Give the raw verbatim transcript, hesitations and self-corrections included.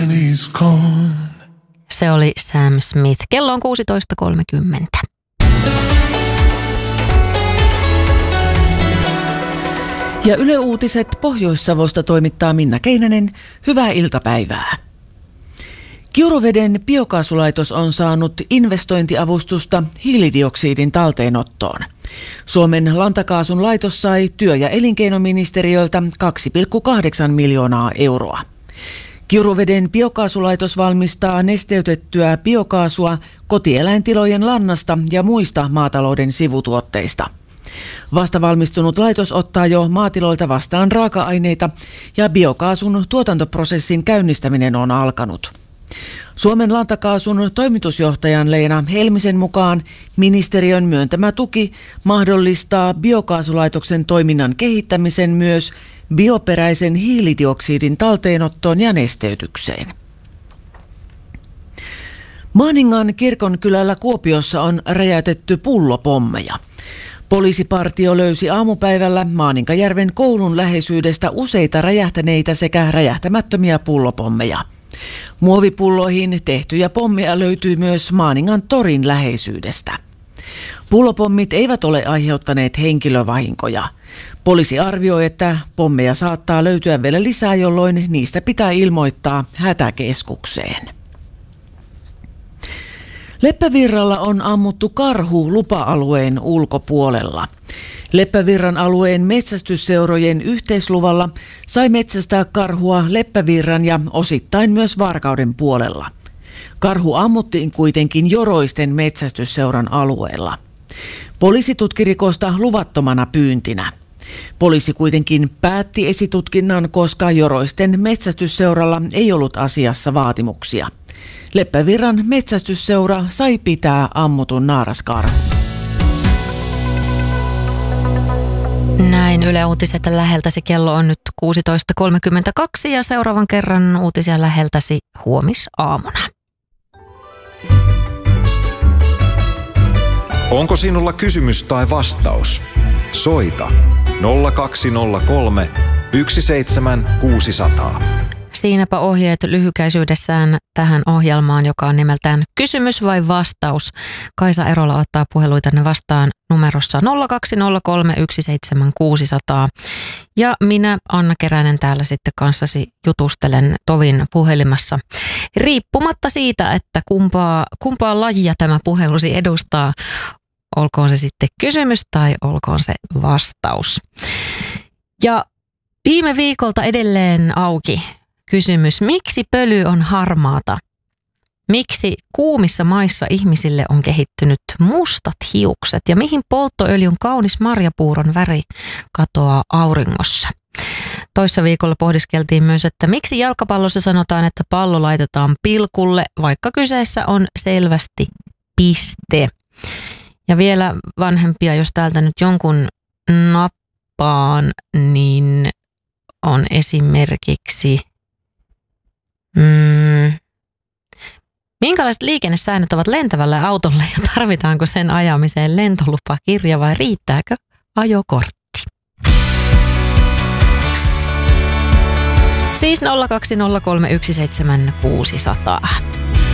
Se oli Sam Smith. Kello on kuusitoista kolmekymmentä. Ja Yle Uutiset Pohjois-Savosta toimittaa Minna Keinänen. Hyvää iltapäivää. Kiuruveden biokaasulaitos on saanut investointiavustusta hiilidioksidin talteenottoon. Suomen Lantakaasun laitos sai työ- ja elinkeinoministeriöltä kaksi pilkku kahdeksan miljoonaa euroa. Kiuruveden biokaasulaitos valmistaa nesteytettyä biokaasua kotieläintilojen lannasta ja muista maatalouden sivutuotteista. Vastavalmistunut laitos ottaa jo maatiloilta vastaan raaka-aineita ja biokaasun tuotantoprosessin käynnistäminen on alkanut. Suomen Lantakaasun toimitusjohtajan Leena Helmisen mukaan ministeriön myöntämä tuki mahdollistaa biokaasulaitoksen toiminnan kehittämisen myös bioperäisen hiilidioksidin talteenottoon ja nesteytykseen. Maaningan kirkonkylällä Kuopiossa on räjäytetty pullopommeja. Poliisipartio löysi aamupäivällä Maaninkajärven koulun läheisyydestä useita räjähtäneitä sekä räjähtämättömiä pullopommeja. Muovipulloihin tehtyjä pommeja löytyy myös Maaningan torin läheisyydestä. Pullopommit eivät ole aiheuttaneet henkilövahinkoja. Poliisi arvioi, että pommeja saattaa löytyä vielä lisää, jolloin niistä pitää ilmoittaa hätäkeskukseen. Leppävirralla on ammuttu karhu lupa-alueen ulkopuolella. Leppävirran alueen metsästysseurojen yhteisluvalla sai metsästää karhua Leppävirran ja osittain myös Varkauden puolella. Karhu ammuttiin kuitenkin Joroisten metsästysseuran alueella. Poliisi tutki rikosta luvattomana pyyntinä. Poliisi kuitenkin päätti esitutkinnan, koska Joroisten metsästysseuralla ei ollut asiassa vaatimuksia. Leppävirran metsästysseura sai pitää ammutun naaraskarhun. Näin Yle Uutiset läheltäsi. Kello on nyt kuusitoista kolmekymmentäkaksi ja seuraavan kerran uutisia läheltäsi huomisaamuna. Onko sinulla kysymys tai vastaus? Soita nolla kaksi nolla kolme yksi seitsemän kuusi nolla nolla. Siinäpä ohjeet lyhykäisyydessään tähän ohjelmaan, joka on nimeltään Kysymys vai vastaus. Kaisa Erola ottaa puheluitanne vastaan numerossa nolla kaksi nolla kolme yksi seitsemän kuusi nolla nolla. Ja minä, Anna Keränen, täällä sitten kanssasi jutustelen tovin puhelimassa. Riippumatta siitä, että kumpaa, kumpaa lajia tämä puhelusi edustaa, olkoon se sitten kysymys tai olkoon se vastaus. Ja viime viikolta edelleen auki kysymys, miksi pöly on harmaata? Miksi kuumissa maissa ihmisille on kehittynyt mustat hiukset ja mihin polttoöljyn kaunis marjapuuron väri katoaa auringossa? Toissa viikolla pohdiskeltiin myös, että miksi jalkapallossa sanotaan, että pallo laitetaan pilkulle, vaikka kyseessä on selvästi piste. Ja vielä vanhempia, jos täältä nyt jonkun nappaan, niin on esimerkiksi Mm. minkälaiset liikennesäännöt ovat lentävälle autolle ja tarvitaanko sen ajamiseen lentolupakirja vai riittääkö ajokortti? Siis nolla kaksi nolla kolme yksi seitsemän kuusi nolla nolla.